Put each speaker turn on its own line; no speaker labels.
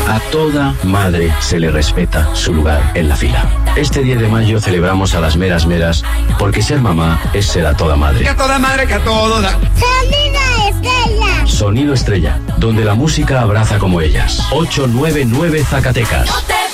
A toda madre se le respeta su lugar en la fila. Este 10 de mayo celebramos a las meras meras, porque ser mamá es ser a toda madre.
Que a toda madre, que a toda.
Sonido Estrella.
Sonido Estrella, donde la música abraza como ellas. 899 Zacatecas.